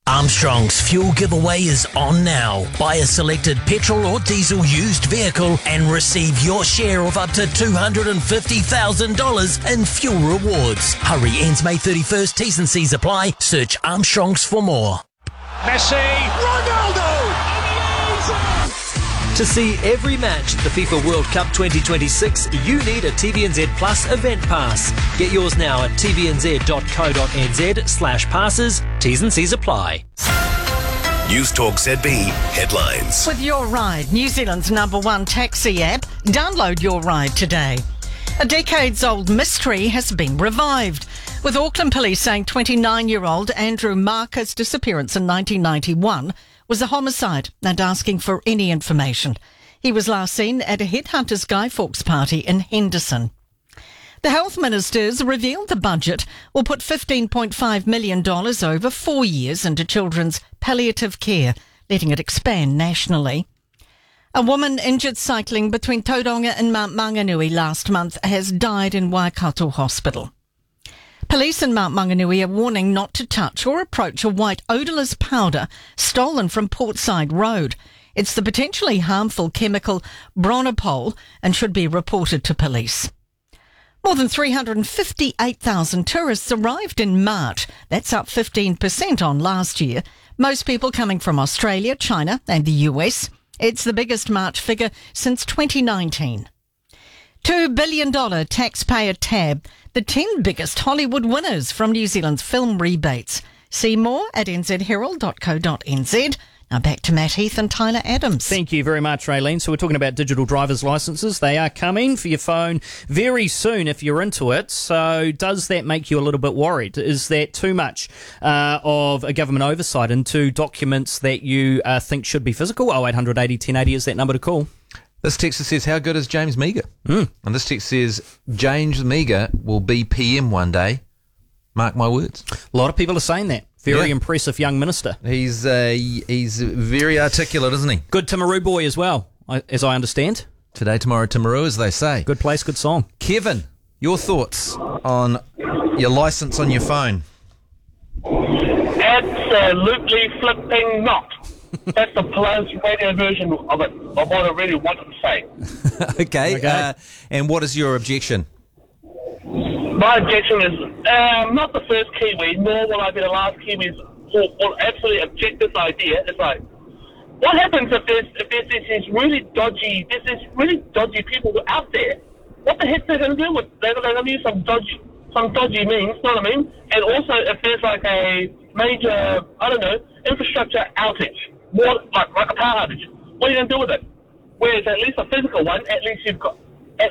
Armstrong's fuel giveaway is on now. Buy a selected petrol or diesel used vehicle and receive your share of up to $250,000 in fuel rewards. Hurry, ends May 31st. T's and C's apply. Search Armstrong's for more. Messi, Ronaldo! To see every match at the FIFA World Cup 2026, you need a TVNZ Plus event pass. Get yours now at tvnz.co.nz/passes. T's and C's apply. News Talk ZB headlines. With Your Ride, New Zealand's #1 taxi app, download Your Ride today. A decades-old mystery has been revived, with Auckland police saying 29-year-old Andrew Marker's disappearance in 1991 was a homicide and asking for any information. He was last seen at a Headhunters Guy Fawkes party in Henderson. The health ministers revealed the budget will put $15.5 million over 4 years into children's palliative care, letting it expand nationally. A woman injured cycling between Tauranga and Mount Maunganui last month has died in Waikato Hospital. Police in Mount Maunganui are warning not to touch or approach a white odourless powder stolen from Portside Road. It's the potentially harmful chemical bronopol and should be reported to police. More than 358,000 tourists arrived in March. That's up 15% on last year. Most people coming from Australia, China and the US. It's the biggest March figure since 2019. $2 billion taxpayer tab, the 10 biggest Hollywood winners from New Zealand's film rebates. See more at nzherald.co.nz. Now back to Matt Heath and Tyler Adams. Thank you very much, Raylene. So we're talking about digital driver's licences. They are coming for your phone very soon if you're into it. So does that make you a little bit worried? Is that too much of a government oversight into documents that you think should be physical? 0800 80 1080 is that number to call. This texter says, how good is James Meagher? And this text says, James Meagher will be PM one day. Mark my words. A lot of people are saying that. Very impressive young minister. He's very articulate, isn't he? Good Timaru boy as well, as I understand. Today, tomorrow, Timaru, as they say. Good place, good song. Kevin, your thoughts on your licence on your phone? Absolutely flipping not. That's the plus radio version of it, of what I really wanted to say. Okay. And what is your objection? My objection is, I'm not the first Kiwi, nor will I be the last Kiwi who will absolutely object this idea. It's like, what happens if there's these really dodgy people out there? What the heck they're going to do? They're going to use some dodgy means, you know what I mean? And also, if there's like a major, infrastructure outage, more like a power outage, what are you going to do with it? Whereas at least a physical one, at least you've got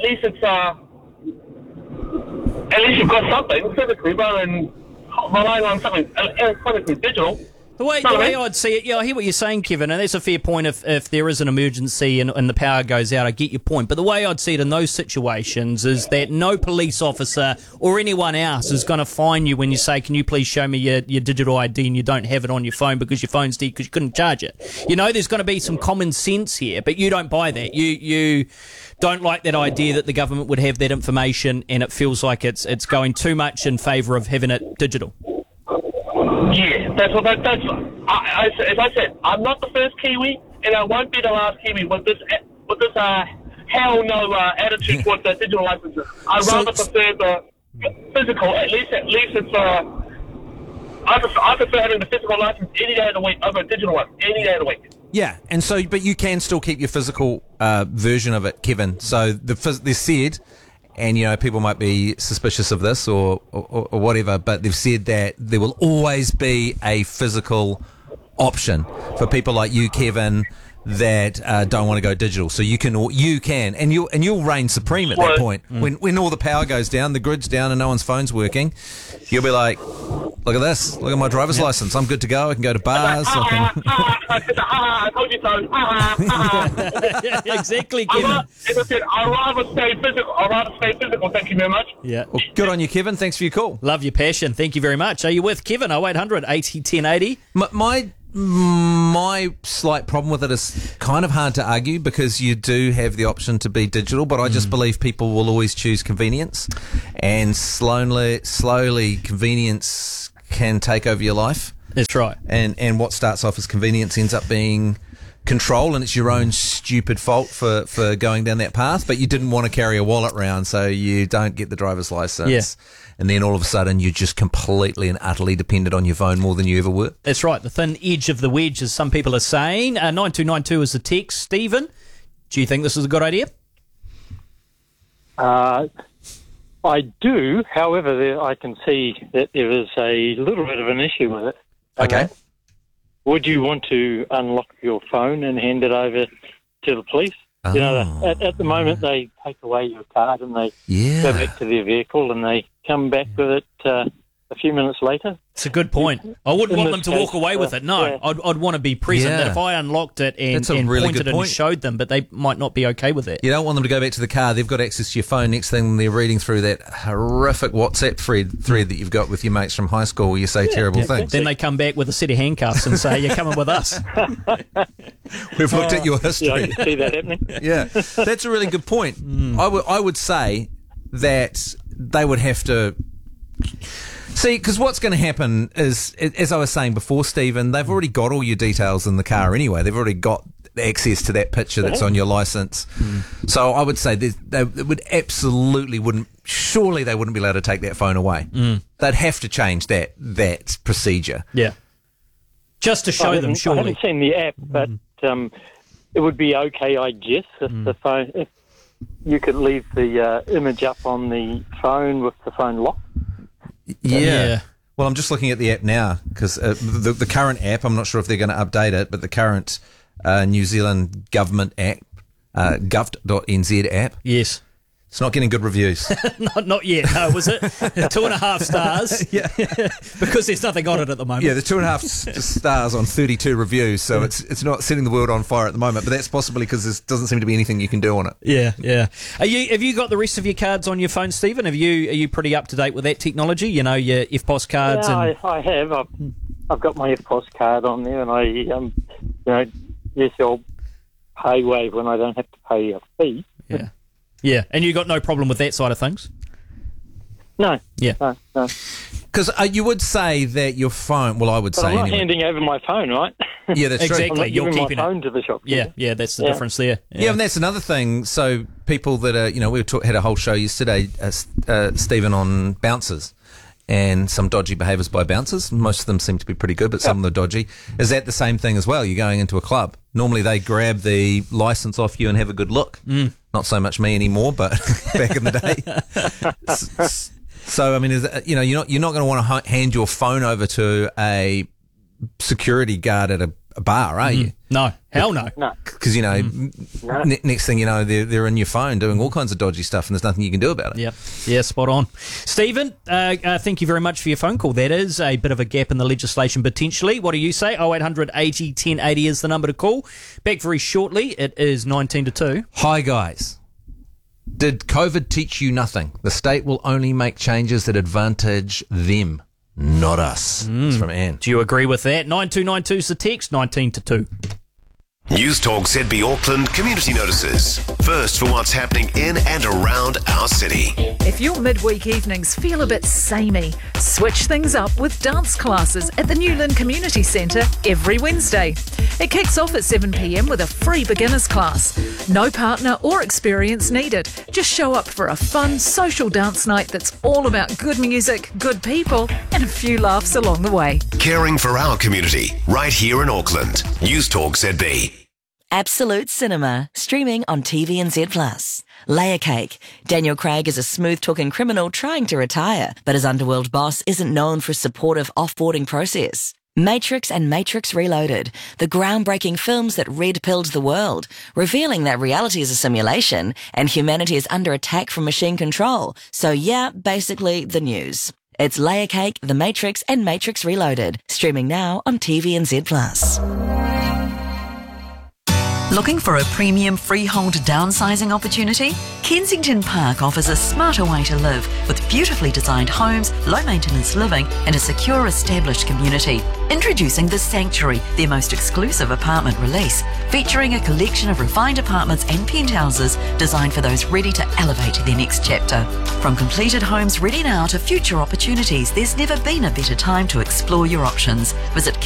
something physically rather than relying on something electronically digital. The way I'd see it, I hear what you're saying, Kevin, and that's a fair point if there is an emergency and the power goes out, I get your point. But the way I'd see it in those situations is that no police officer or anyone else is going to fine you when you say, can you please show me your digital ID and you don't have it on your phone because your phone's dead because you couldn't charge it. There's going to be some common sense here, but you don't buy that. You don't like that idea that the government would have that information and it feels like it's going too much in favour of having it digital. Yeah, as I said, I'm not the first Kiwi, and I won't be the last Kiwi with this hell no attitude towards the digital licenses. I'd rather prefer the physical. At least it's I prefer having the physical license any day of the week over a digital one any day of the week. Yeah, and so, but you can still keep your physical version of it, Kevin. So they said, and people might be suspicious of this or whatever, but they've said that there will always be a physical option for people like you, Kevin, that don't want to go digital. So you can, and you'll reign supreme at that point. When all the power goes down, the grid's down, and no one's phone's working, you'll be like, look at this, look at my driver's license. I'm good to go. I can go to bars. I told you so. Exactly, Kevin. I'd rather stay physical. Thank you very much. Yeah. Well, good on you, Kevin. Thanks for your call. Love your passion. Thank you very much. Are you with Kevin? 0800 80 1080. My slight problem with it is kind of hard to argue because you do have the option to be digital, but I just believe people will always choose convenience, and slowly convenience can take over your life. That's right. And what starts off as convenience ends up being control, and it's your own stupid fault for going down that path, but you didn't want to carry a wallet around, so you don't get the driver's license. Yeah. And then all of a sudden you're just completely and utterly dependent on your phone more than you ever were. That's right. The thin edge of the wedge, as some people are saying. 9292 is the text. Stephen, do you think this is a good idea? I do. However, I can see that there is a little bit of an issue with it. Okay. Would you want to unlock your phone and hand it over to the police? Oh. You know, at the moment they take away your card and they go back to their vehicle and they come back with it a few minutes later. It's a good point. I wouldn't want them to walk away with it. No, yeah. I'd want to be present. Yeah. If I unlocked it and That's a really pointed good and point. showed them, but they might not be okay with that. You don't want them to go back to the car. They've got access to your phone. Next thing, they're reading through that horrific WhatsApp thread that you've got with your mates from high school where you say terrible things. Then they come back with a set of handcuffs and say, "You're coming with us." We've looked at your history. Yeah, I can see that happening. Yeah, that's a really good point. I would say that they would have to see, because what's going to happen is, as I was saying before, Stephen, they've already got all your details in the car anyway. They've already got access to that picture that's on your license. So I would say they would absolutely wouldn't. Surely they wouldn't be allowed to take that phone away. They'd have to change that procedure. Yeah, just to show them. I Surely, haven't seen the app, but it would be okay, I guess, if the phone, if you could leave the image up on the phone with the phone locked. Yeah. Well, I'm just looking at the app now because the current app, I'm not sure if they're going to update it, but the current New Zealand government app, gov.nz app, Yes. it's not getting good reviews. Not yet. No, was it 2.5 stars? Yeah. Because there's nothing on it at the moment. Yeah, the 2.5 stars on 32 reviews, so it's not setting the world on fire at the moment, but that's possibly because there doesn't seem to be anything you can do on it. Yeah. Have you got the rest of your cards on your phone, Stephen? Are you pretty up to date with that technology? You know, your FPOS cards. Yeah, and I have. I've got my FPOS card on there, and I use the old PayWave when I don't have to pay a fee. Yeah, and you got no problem with that side of things? No. Yeah. No. Because you would say that your phone, well, I would But say I'm not anyway. handing over my phone, right? Yeah, that's true. Exactly. I'm not You're giving keeping my it. phone to the shop. Yeah, that's the difference there. Yeah, and that's another thing. So people that are, we had a whole show yesterday, Stephen, on bouncers and some dodgy behaviours by bouncers. Most of them seem to be pretty good, but some of them are dodgy. Is that the same thing as well? You're going into a club. Normally they grab the licence off you and have a good look. Not so much me anymore, but back in the day. So, I mean, you're not going to want to hand your phone over to a security guard at a bar, are you? No, hell no. No. Because, next thing you know, they're in your phone doing all kinds of dodgy stuff and there's nothing you can do about it. Yep. Yeah, spot on. Stephen, thank you very much for your phone call. That is a bit of a gap in the legislation potentially. What do you say? 0800 80 1080 is the number to call. Back very shortly. It is 19 to 2. Hi, guys. Did COVID teach you nothing? The state will only make changes that advantage them, not us. It's from Anne. Do you agree with that? 9292 is the text, 19 to 2. News Talk ZB Auckland community notices. First for what's happening in and around our city. If your midweek evenings feel a bit samey, switch things up with dance classes at the Newland Community Centre every Wednesday. It kicks off at 7 p.m. with a free beginners class. No partner or experience needed. Just show up for a fun social dance night that's all about good music, good people, and a few laughs along the way. Caring for our community right here in Auckland. News Talk ZB. Absolute Cinema, streaming on TVNZ+. Layer Cake. Daniel Craig is a smooth-talking criminal trying to retire, but his underworld boss isn't known for a supportive off-boarding process. Matrix and Matrix Reloaded, the groundbreaking films that red-pilled the world, revealing that reality is a simulation and humanity is under attack from machine control. So yeah, basically the news. It's Layer Cake, The Matrix and Matrix Reloaded, streaming now on TVNZ+. Looking for a premium freehold downsizing opportunity? Kensington Park offers a smarter way to live with beautifully designed homes, low maintenance living and a secure established community. Introducing The Sanctuary, their most exclusive apartment release, featuring a collection of refined apartments and penthouses designed for those ready to elevate their next chapter. From completed homes ready now to future opportunities, there's never been a better time to explore your options. Visit